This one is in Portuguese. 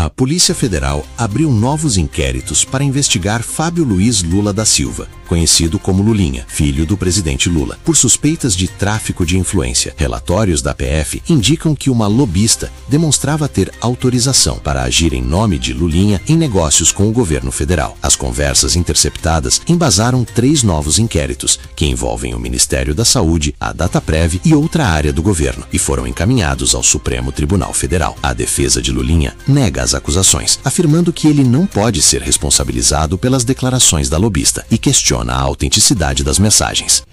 A Polícia Federal abriu novos inquéritos para investigar Fábio Luiz Lula da Silva, conhecido como Lulinha, filho do presidente Lula, por suspeitas de tráfico de influência. Relatórios da PF indicam que uma lobista demonstrava ter autorização para agir em nome de Lulinha em negócios com o governo federal. As conversas interceptadas embasaram 3 novos inquéritos, que envolvem o Ministério da Saúde, a Dataprev e outra área do governo, e foram encaminhados ao Supremo Tribunal Federal. A defesa de Lulinha nega as acusações, afirmando que ele não pode ser responsabilizado pelas declarações da lobista e questiona a autenticidade das mensagens.